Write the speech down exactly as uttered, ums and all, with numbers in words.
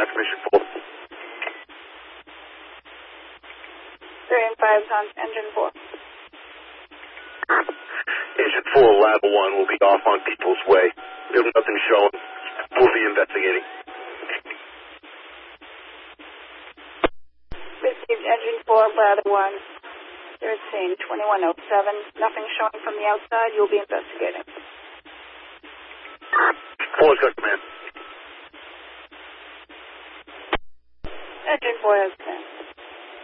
Confirmation four. Variant five is on engine four. Engine four, lab one will be off on People's Way. There's nothing showing. We'll be investigating. Received engine four, ladder one. They're seeing twenty-one oh seven. Nothing showing from the outside. You'll be investigating. Four's got command. Engine four has command.